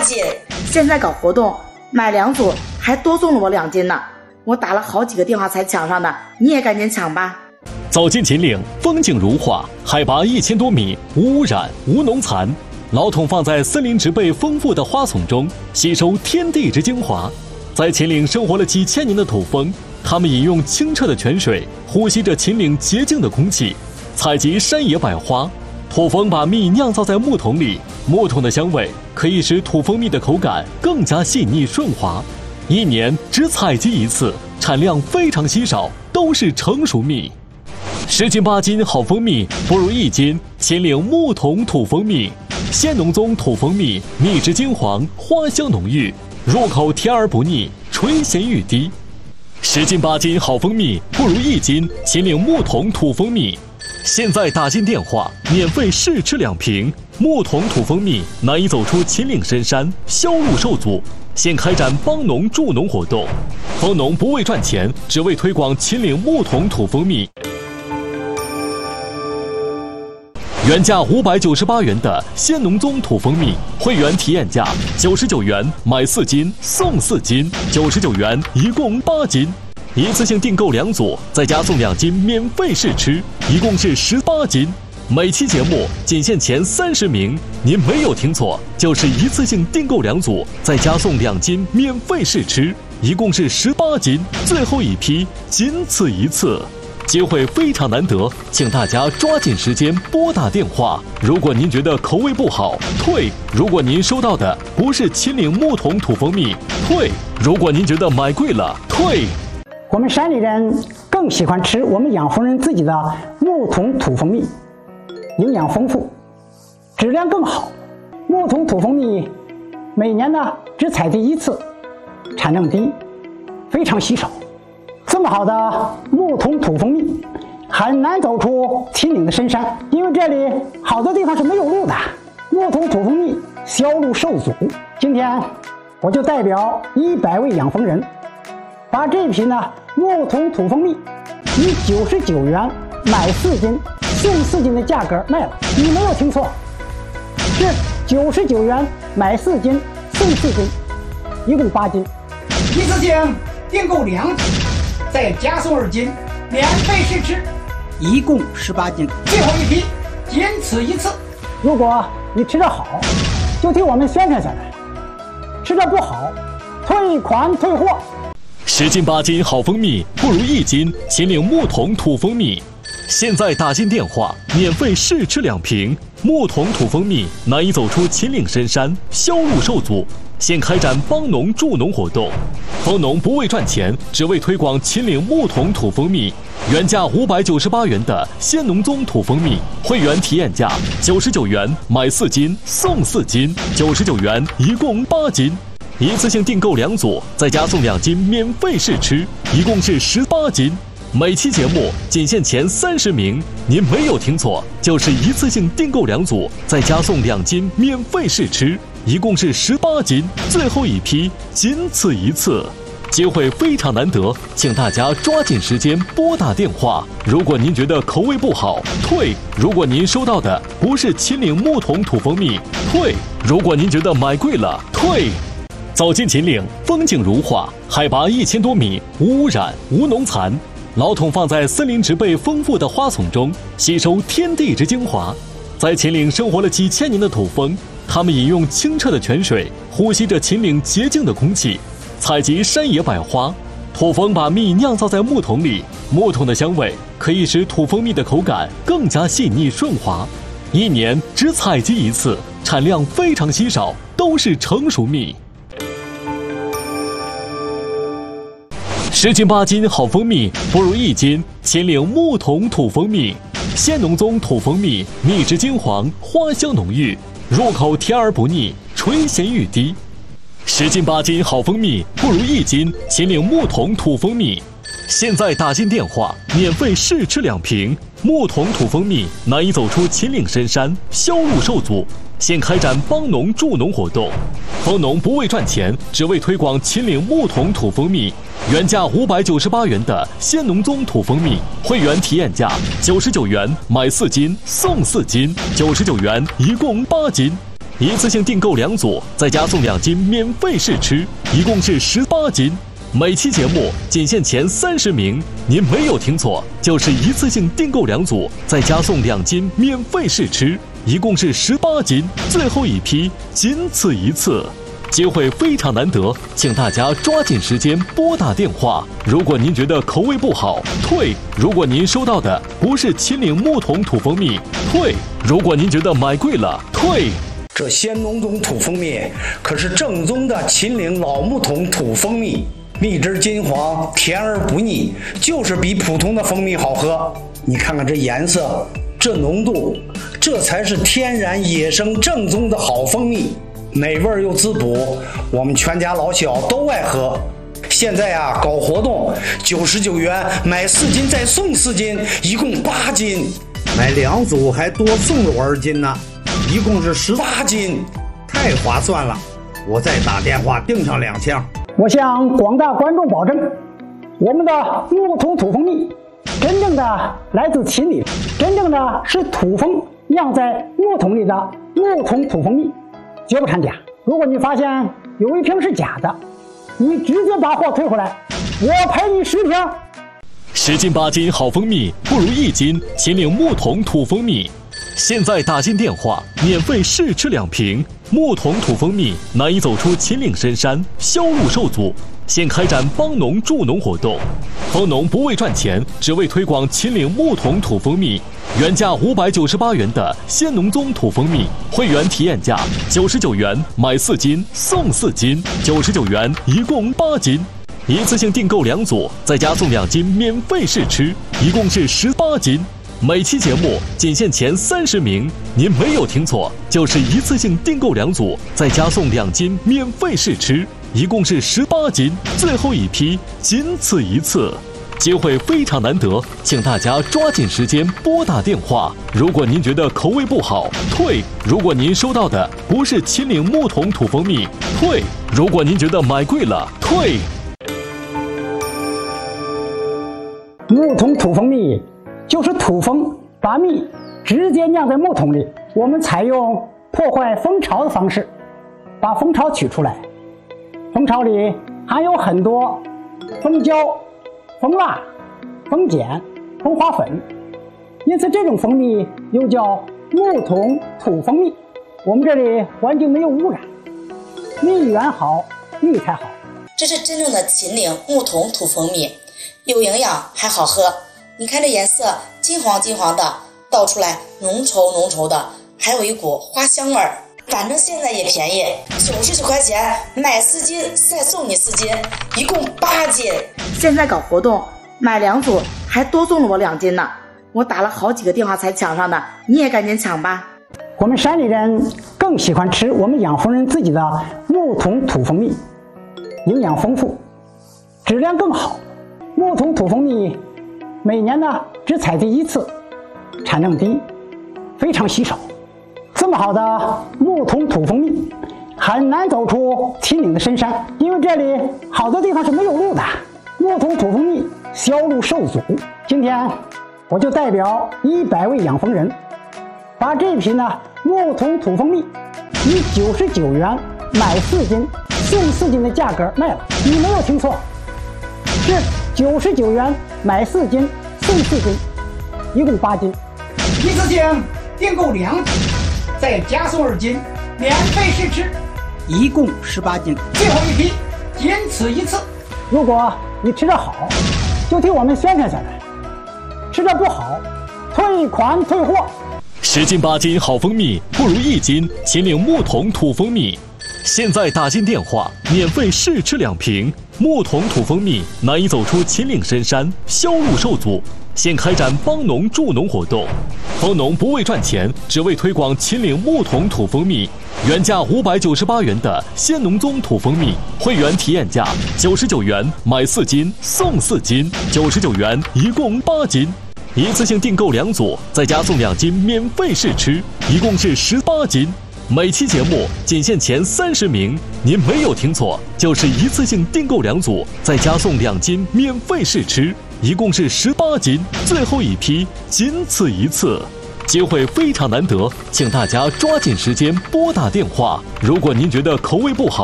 谢。现在搞活动，买2组还多送了我2斤呢，我打了好几个电话才抢上的，你也赶紧抢吧。 走进秦岭，风景如画，海拔1000多米，无污染，无农残。老桶放在森林植被丰富的花丛中，吸收天地之精华。在秦岭生活了几千年的土蜂，它们饮用清澈的泉水，呼吸着秦岭洁净的空气，采集山野百花。土蜂把蜜酿造在木桶里，木桶的香味可以使土蜂蜜的口感更加细腻顺滑。1年只采集1次，产量非常稀少，都是成熟蜜。10斤8斤好蜂蜜，不如1斤秦岭木桶土蜂蜜。鲜浓棕土蜂蜜，蜜质金黄，花香浓郁，入口甜而不腻，垂涎欲滴。10斤8斤好蜂蜜，不如1斤秦岭木桶土蜂蜜。现在打进电话，免费试吃2瓶木桶土蜂蜜，难以走出秦岭深山，销路受阻。现开展帮农助农活动，蜂农不为赚钱，只为推广秦岭木桶土蜂蜜。原价598元的鲜浓棕土蜂蜜，会员体验价99元，买4斤送4斤，99元一共8斤。一次性订购2组，再加送2斤免费试吃，一共是18斤。每期节目仅限前30名，您没有听错，就是一次性订购2组，再加送2斤免费试吃，一共是18斤。最后一批，仅此一次。机会非常难得，请大家抓紧时间拨打电话。如果您觉得口味不好，退；如果您收到的不是秦岭木桶土蜂蜜，退；如果您觉得买贵了，退。 我们山里人更喜欢吃我们养蜂人自己的木桶土蜂蜜，营养丰富，质量更好。木桶土蜂蜜每年呢只采集1次，产量低，非常稀少。这么好的木桶土蜂蜜很难走出秦岭的深山，因为这里好多地方是没有路的，木桶土蜂蜜销路受阻。今天我就代表100位养蜂人，把这批呢木桶土蜂蜜以99元买4斤送4斤的价格卖了。你没有听错，是99元买4斤送4斤，一共8斤。一次性订购2斤，再加送2斤免费试吃，一共18斤。最后一批，仅此一次。如果你吃得好，就替我们宣传下来；吃得不好，退款退货。 10斤8斤好蜂蜜，不如1斤秦岭木桶土蜂蜜。现在打进电话，免费试吃2瓶木桶土蜂蜜，难以走出秦岭深山，销路受阻。现开展帮农助农活动，蜂农不为赚钱，只为推广秦岭木桶土蜂蜜。原价598元的鲜浓棕土蜂蜜，会员体验价99元，买4斤送4斤，99元一共8斤。一次性订购2组，再加送2斤免费试吃，一共是18斤。每期节目仅限前30名，您没有听错，就是一次性订购2组，再加送2斤免费试吃，一共是18斤。最后一批，仅此一次。机会非常难得，请大家抓紧时间拨打电话。如果您觉得口味不好，退；如果您收到的不是秦岭木桶土蜂蜜，退；如果您觉得买贵了，退。走进秦岭，风景如画，海拔1000多米，无污染，无农残。老桶放在森林植被丰富的花丛中，吸收天地之精华。在秦岭生活了几千年的土蜂，它们饮用清澈的泉水，呼吸着秦岭洁净的空气，采集山野百花。土蜂把蜜酿造在木桶里，木桶的香味可以使土蜂蜜的口感更加细腻顺滑。1年只采集1次，产量非常稀少，都是成熟蜜。10斤8斤好蜂蜜，不如1斤秦岭木桶土蜂蜜。鲜浓棕土蜂蜜，蜜质金黄，花香浓郁，入口甜而不腻，垂涎欲滴。10斤8斤好蜂蜜，不如1斤秦岭木桶土蜂蜜。现在打进电话，免费试吃2瓶木桶土蜂蜜，难以走出秦岭深山，销路受阻。现开展帮农助农活动，蜂农不为赚钱，只为推广秦岭木桶土蜂蜜。原价598元的鲜浓棕土蜂蜜，会员体验价99元，买4斤送4斤，99元一共8斤。 一次性订购2组，再加送2斤免费试吃，一共是18斤。每期节目仅限前30名，您没有听错，就是一次性订购2组，再加送2斤免费试吃，一共是18斤，最后一批，仅此一次。机会非常难得，请大家抓紧时间拨打电话。如果您觉得口味不好，退；如果您收到的不是秦岭木桶土蜂蜜，退；如果您觉得买贵了，退。 这鲜浓种土蜂蜜可是正宗的秦岭老木桶土蜂蜜，蜜汁金黄，甜而不腻，就是比普通的蜂蜜好喝。你看看这颜色，这浓度，这才是天然野生正宗的好蜂蜜。美味又滋补，我们全家老小都爱喝。现在啊，搞活动，99元买4斤再送4斤，一共8斤。买2组还多送了2斤呢，一共是18斤，太划算了。我再打电话订上2箱。 我向广大观众保证，我们的木桶土蜂蜜真正的来自秦岭，真正的是土蜂酿在木桶里的木桶土蜂蜜，绝不掺假。如果你发现有一瓶是假的，你直接把货退回来，我赔你10瓶。 10斤8斤好蜂蜜不如1斤秦岭木桶土蜂蜜。现在打进电话，免费试吃2瓶木桶土蜂蜜，难以走出秦岭深山，销路受阻。现开展帮农助农活动，帮农不为赚钱，只为推广秦岭木桶土蜂蜜。原价598元的鲜农宗土蜂蜜，会员体验价99元，买4斤送4斤，99元一共8斤。一次性订购2组，再加送2斤免费试吃，一共是18斤。每期节目仅限前30名，您没有听错，就是一次性订购2组，再加送2斤免费试吃，一共是18斤，最后一批，仅此一次。机会非常难得，请大家抓紧时间拨打电话。如果您觉得口味不好，退；如果您收到的不是秦岭木桶土蜂蜜，退；如果您觉得买贵了，退。 木桶土蜂蜜就是土蜂把蜜直接酿在木桶里，我们采用破坏蜂巢的方式把蜂巢取出来。蜂巢里含有很多蜂胶、蜂蜡、蜂碱、蜂花粉，因此这种蜂蜜又叫木桶土蜂蜜。我们这里环境没有污染，蜜源好，蜜才好。 这是真正的秦岭木桶土蜂蜜，有营养还好喝。你看这颜色金黄金黄的，倒出来浓稠浓稠的，还有一股花香味儿。反正现在也便宜，99块钱买4斤再送你4斤，一共8斤。现在搞活动，买2组还多送了我2斤呢。我打了好几个电话才抢上的，你也赶紧抢吧。 我们山里人更喜欢吃我们养蜂人自己的木桶土蜂蜜，营养丰富，质量更好。木桶土蜂蜜每年呢只采集1次，产量低，非常稀少。这么好的木桶土蜂蜜很难走出秦岭的深山，因为这里好多地方是没有路的，木桶土蜂蜜销路受阻。今天我就代表100位养蜂人，把这瓶呢木桶土蜂蜜以99元买4斤送4斤的价格卖了。你没有听错，是99元买4斤送4斤，一共8斤。一次性订购2组，再加送2斤免费试吃，一共18斤，最后一批，仅此一次。如果你吃得好，就替我们宣传下来；吃得不好，退款退货。 10斤8斤好蜂蜜不如1斤秦岭木桶土蜂蜜。现在打进电话，免费试吃2瓶木桶土蜂蜜，难以走出秦岭深山，销路受阻。现开展帮农助农活动，帮农不为赚钱，只为推广秦岭木桶土蜂蜜。原价598元的鲜农宗土蜂蜜，会员体验价99元，买4斤送4斤，99元一共8斤。一次性订购2组，再加送2斤免费试吃，一共是18斤。每期节目仅限前30名，您没有听错，就是一次性订购2组，再加送2斤免费试吃，一共是18斤，最后一批，仅此一次。 机会非常难得，请大家抓紧时间拨打电话。如果您觉得口味不好，